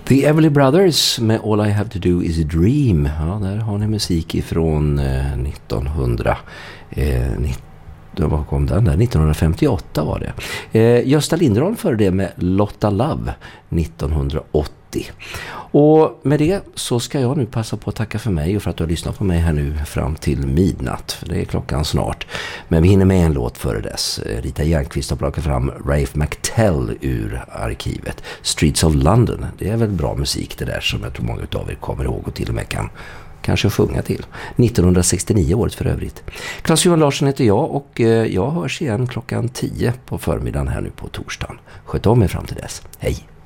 The Everly Brothers med All I Have To Do Is A Dream. Ja, där har ni musik ifrån 1958 var det. Gösta Linderholm för det med Lotta Love 1980. Och med det så ska jag nu passa på att tacka för mig och för att du har lyssnat på mig här nu fram till midnatt. För det är klockan snart. Men vi hinner med en låt före dess. Rita Järnqvist har plockat fram Rafe McTell ur arkivet. Streets of London. Det är väl bra musik det där som jag tror många av er kommer ihåg och till och med kan kanske sjunga till. 1969 året för övrigt. Claes-Johan Larsson heter jag och jag hörs igen klockan 10 på förmiddagen här nu på torsdagen. Sköt om er fram till dess. Hej!